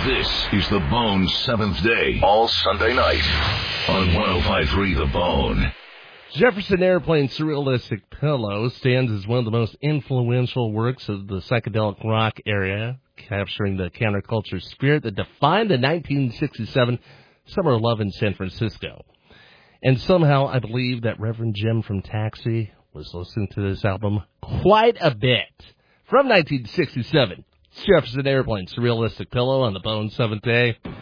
This is The Bone's Seventh Day, all Sunday night on 105.3 The Bone. Jefferson Airplane's Surrealistic Pillow stands as one of the most influential works of the psychedelic rock era, capturing the counterculture spirit that defined the 1967 Summer of Love in San Francisco. And somehow I believe that Reverend Jim from Taxi was listening to this album quite a bit. From 1967, Jefferson Airplane's Surrealistic Pillow on the Bone Seventh Day.